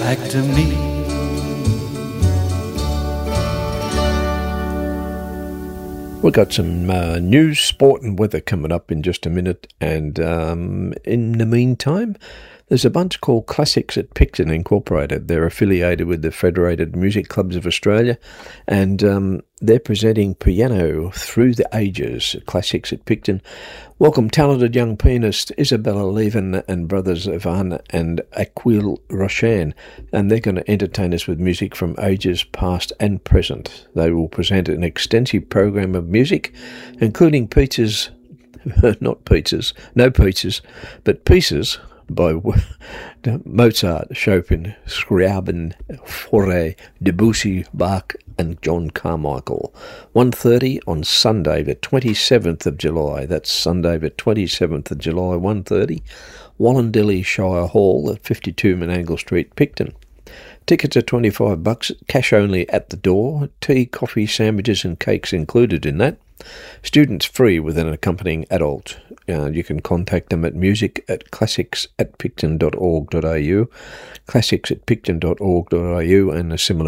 back to me. We've got some news, sport and weather coming up in just a minute, and in the meantime, there's a bunch called Classics at Picton Incorporated. They're affiliated with the Federated Music Clubs of Australia, and they're presenting Piano Through the Ages, Classics at Picton. Welcome talented young pianist Isabella Levin and brothers Ivan and Aquil Roshan, and they're going to entertain us with music from ages past and present. They will present an extensive program of music, including pieces, not pizzas, no pizzas, but pieces by Mozart, Chopin, Scriabin, Fauré, Debussy, Bach and John Carmichael. 1:30 on Sunday the 27th of July. That's Sunday the 27th of July, 1:30. Wallandilly Shire Hall at 52 Menangle Street, Picton. Tickets are $25, cash only at the door. Tea, coffee, sandwiches and cakes included in that. Students free with an accompanying adult. You can contact them at music@classics@picton.org.au, classics@picton.org.au, and a similar